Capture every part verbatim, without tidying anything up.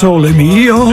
Sole Mio.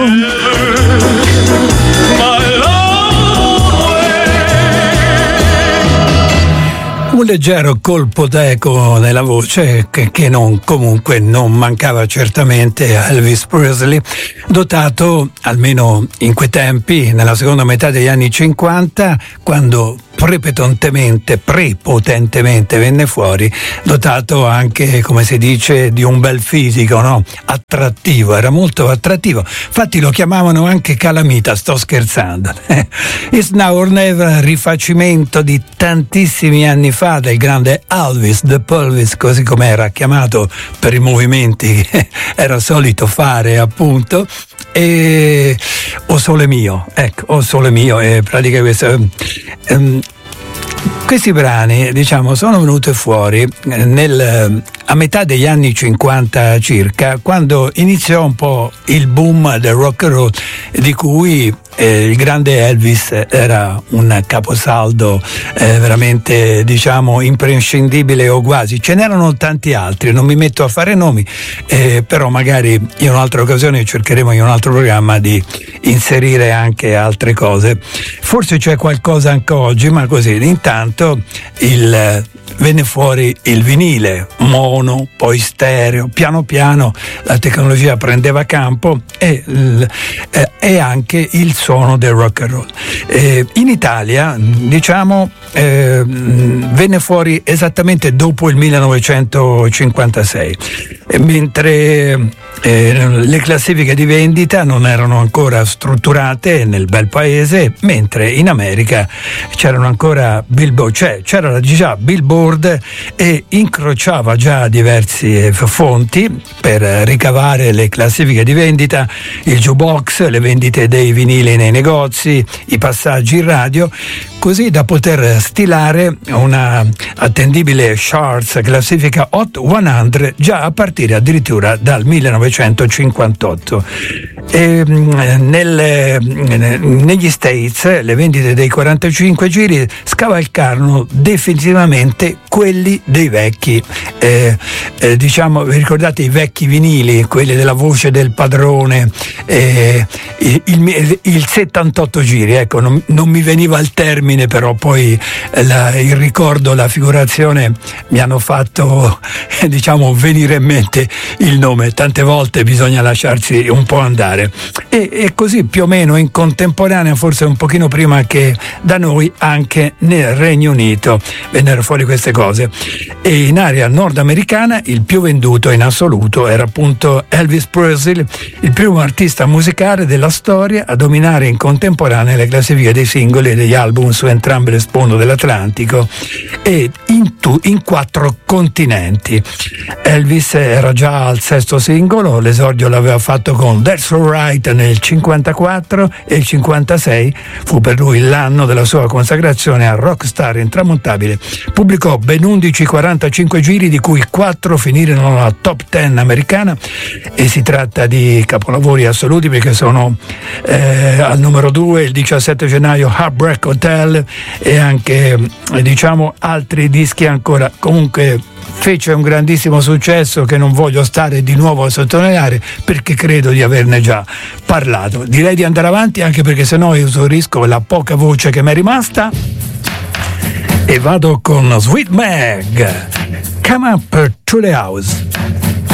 Un leggero colpo d'eco nella voce che, che non, comunque non mancava certamente a Elvis Presley, dotato, almeno in quei tempi, nella seconda metà degli anni cinquanta, quando prepotentemente, prepotentemente venne fuori, dotato anche, come si dice, di un bel fisico, no? Attrattivo, era molto attrattivo. Infatti lo chiamavano anche Calamita, sto scherzando. It's Now or Never, rifacimento di tantissimi anni fa del grande Elvis, The Pelvis, così come era chiamato per i movimenti che era solito fare, appunto. E O Sole Mio, ecco, O Sole Mio è praticamente questo. Um, Questi brani, diciamo, sono venuti fuori nel, a metà degli anni cinquanta circa, quando iniziò un po' il boom del rock and roll, di cui eh, il grande Elvis era un caposaldo eh, veramente, diciamo, imprescindibile o quasi. Ce n'erano tanti altri, non mi metto a fare nomi, eh, però magari in un'altra occasione cercheremo in un altro programma di inserire anche altre cose. Forse c'è qualcosa anche oggi, ma così. Intanto il, venne fuori il vinile, mono, poi stereo, piano piano la tecnologia prendeva campo e, eh, e anche il suono del rock and roll. Eh, in Italia, diciamo, eh, venne fuori esattamente dopo il millenovecentocinquantasei, e mentre eh, le classifiche di vendita non erano ancora strutturate nel bel paese, mentre in America c'erano ancora Billboard, cioè c'era già Billboard e incrociava già diverse fonti per ricavare le classifiche di vendita, il jukebox, le vendite dei vinili nei negozi, i passaggi in radio, così da poter stilare una attendibile charts, classifica Hot cento, già a partire addirittura dal millenovecentocinquantotto. E nelle, negli States le vendite dei quarantacinque giri scavalcarono definitivamente quelli dei vecchi, eh, eh, diciamo, vi ricordate i vecchi vinili, quelli della Voce del Padrone, eh, il, il, il settantotto giri, ecco, non, non mi veniva il termine, però poi la, il ricordo, la figurazione mi hanno fatto, diciamo, venire in mente il nome. Tante volte bisogna lasciarsi un po' andare. E, e così più o meno in contemporanea, forse un pochino prima che da noi, anche nel Regno Unito vennero fuori queste cose, e in area nordamericana il più venduto in assoluto era appunto Elvis Presley, il primo artista musicale della storia a dominare in contemporanea le classifiche dei singoli e degli album su entrambe le sponde dell'Atlantico e in, tu, in quattro continenti. Elvis era già al sesto singolo, l'esordio l'aveva fatto con That's Alright nel cinquantaquattro, e il cinquantasei fu per lui l'anno della sua consacrazione a rockstar intramontabile. Pubblicò ben undici quarantacinque giri, di cui quattro finirono alla top dieci americana, e si tratta di capolavori assoluti, perché sono eh, al numero due il diciassette gennaio Heartbreak Hotel, e anche, diciamo, altri dischi ancora. Comunque fece un grandissimo successo che non voglio stare di nuovo a sottolineare, perché credo di averne già parlato. Direi di andare avanti, anche perché sennò io esaurisco la poca voce che mi è rimasta, e vado con Sweet Meg, Come Up to the House.